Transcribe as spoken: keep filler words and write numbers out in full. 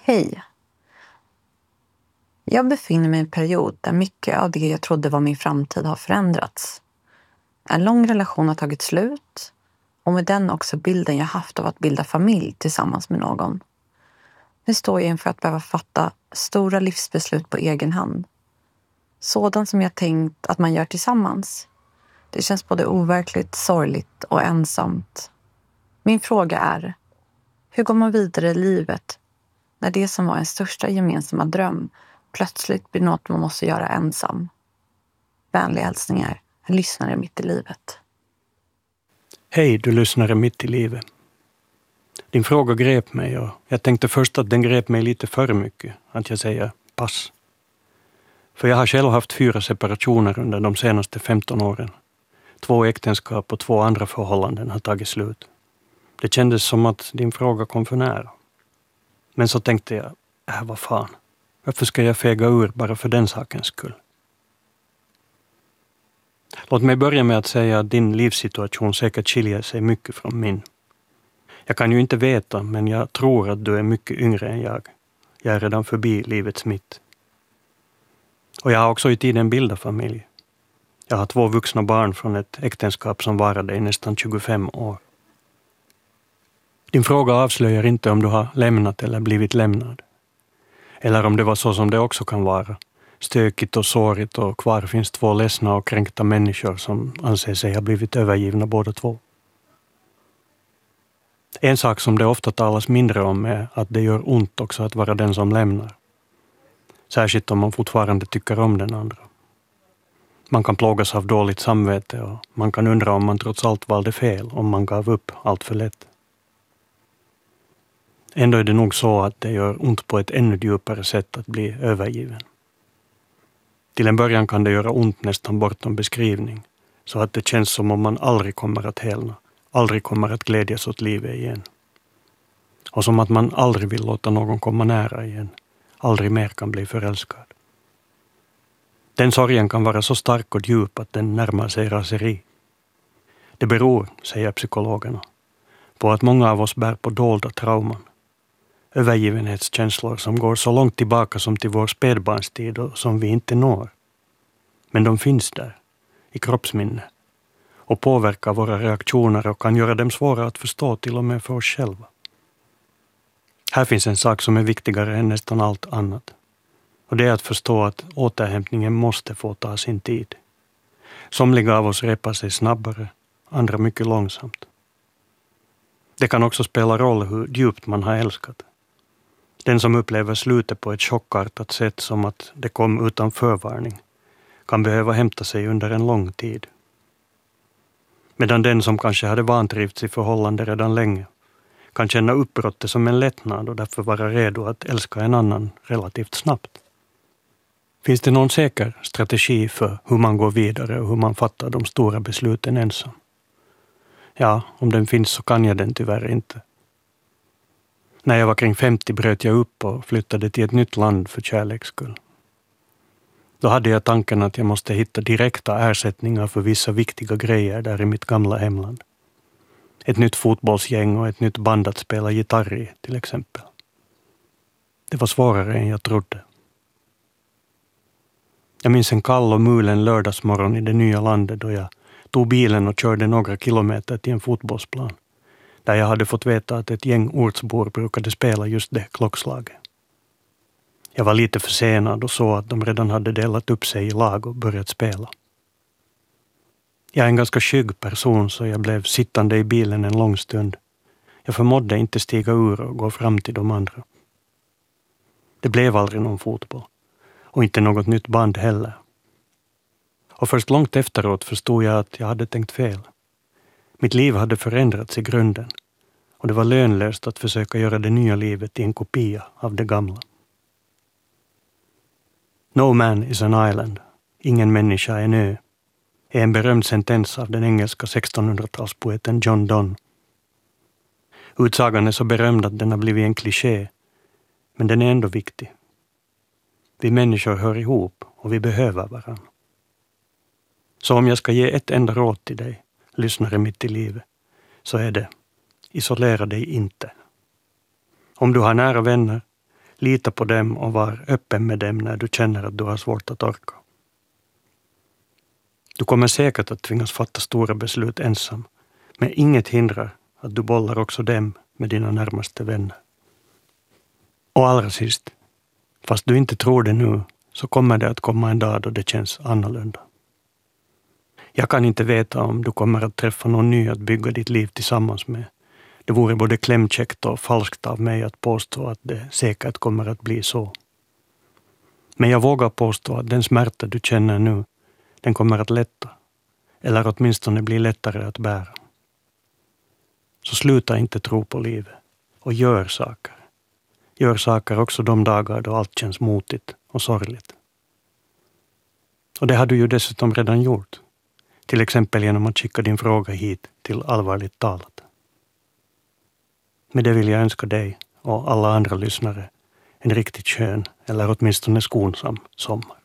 Hej. Jag befinner mig i en period där mycket av det jag trodde var min framtid har förändrats. En lång relation har tagit slut och med den också bilden jag haft av att bilda familj tillsammans med någon. Nu står jag inför att behöva fatta stora livsbeslut på egen hand. Sådant som jag tänkt att man gör tillsammans. Det känns både overkligt, sorgligt och ensamt. Min fråga är, hur går man vidare i livet när det som var en största gemensamma dröm plötsligt blir något man måste göra ensam? Vänliga hälsningar, en lyssnare mitt i livet. Hej, du lyssnare mitt i livet. Din fråga grep mig och jag tänkte först att den grep mig lite för mycket, att jag säger pass. För jag har själv haft fyra separationer under de senaste femton åren. Två äktenskap och två andra förhållanden har tagit slut. Det kändes som att din fråga kom för nära. Men så tänkte jag, äh vad fan, varför ska jag fega ur bara för den sakens skull? Låt mig börja med att säga att din livssituation säkert skiljer sig mycket från min. Jag kan ju inte veta, men jag tror att du är mycket yngre än jag. Jag är redan förbi livets mitt. Och jag har också i tiden bildat familj. Jag har två vuxna barn från ett äktenskap som varade i nästan tjugofem år. Din fråga avslöjar inte om du har lämnat eller blivit lämnad. Eller om det var så som det också kan vara. Stökigt och sårigt och kvar finns två ledsna och kränkta människor som anser sig ha blivit övergivna båda två. En sak som det ofta talas mindre om är att det gör ont också att vara den som lämnar. Särskilt om man fortfarande tycker om den andra. Man kan plågas av dåligt samvete och man kan undra om man trots allt valde fel om man gav upp allt för lätt. Ändå är det nog så att det gör ont på ett ännu djupare sätt att bli övergiven. Till en början kan det göra ont nästan bortom beskrivning, så att det känns som om man aldrig kommer att helna, aldrig kommer att glädjas åt livet igen. Och som att man aldrig vill låta någon komma nära igen, aldrig mer kan bli förälskad. Den sorgen kan vara så stark och djup att den närmar sig raseri. Det beror, säger psykologerna, på att många av oss bär på dolda trauman. Övergivenhetskänslor som går så långt tillbaka som till vår spädbarnstid och som vi inte når. Men de finns där, i kroppsminne, och påverkar våra reaktioner och kan göra dem svåra att förstå till och med för oss själva. Här finns en sak som är viktigare än nästan allt annat. Och det är att förstå att återhämtningen måste få ta sin tid. Somliga av oss repar sig snabbare, andra mycket långsamt. Det kan också spela roll hur djupt man har älskat. Den som upplever slutet på ett chockartat sätt som att det kom utan förvarning kan behöva hämta sig under en lång tid. Medan den som kanske hade vantrivts i förhållande redan länge kan känna uppbrottet som en lättnad och därför vara redo att älska en annan relativt snabbt. Finns det någon säker strategi för hur man går vidare och hur man fattar de stora besluten ensam? Ja, om den finns så kan jag den tyvärr inte. När jag var kring femtio bröt jag upp och flyttade till ett nytt land för kärleks skull. Då hade jag tanken att jag måste hitta direkta ersättningar för vissa viktiga grejer där i mitt gamla hemland. Ett nytt fotbollsgäng och ett nytt band att spela gitarr i, till exempel. Det var svårare än jag trodde. Jag minns en kall och mulen lördagsmorgon i det nya landet då jag tog bilen och körde några kilometer till en fotbollsplan. Där jag hade fått veta att ett gäng ortsbor brukade spela just det klockslaget. Jag var lite försenad och så att de redan hade delat upp sig i lag och börjat spela. Jag är en ganska skygg person så jag blev sittande i bilen en lång stund. Jag förmådde inte stiga ur och gå fram till de andra. Det blev aldrig någon fotboll. Och inte något nytt band heller. Och först långt efteråt förstod jag att jag hade tänkt fel. Mitt liv hade förändrats i grunden. Och det var lönlöst att försöka göra det nya livet till en kopia av det gamla. No man is an island. Ingen människa är en ö. Är en berömd sentens av den engelska sextonhundratalspoeten John Donne. Utsagan är så berömd att den har blivit en kliché. Men den är ändå viktig. Vi människor hör ihop och vi behöver varandra. Så om jag ska ge ett enda råd till dig, lyssnare mitt i livet, så är det: isolera dig inte. Om du har nära vänner, Lita på dem och var öppen med dem när du känner att du har svårt att orka. Du kommer säkert att tvingas fatta stora beslut ensam, men inget hindrar att du bollar också dem med dina närmaste vänner. Och allra sist, fast du inte tror det nu, så kommer det att komma en dag då det känns annorlunda. Jag kan inte veta om du kommer att träffa någon ny att bygga ditt liv tillsammans med. Det vore både klämkäckt och falskt av mig att påstå att det säkert kommer att bli så. Men jag vågar påstå att den smärta du känner nu, den kommer att lätta. Eller åtminstone bli lättare att bära. Så sluta inte tro på livet och gör saker. Gör saker också de dagar då allt känns motigt och sorgligt. Och det har du ju dessutom redan gjort. Till exempel genom att skicka din fråga hit till Allvarligt talat. Med det vill jag önska dig och alla andra lyssnare en riktigt skön eller åtminstone skonsam sommar.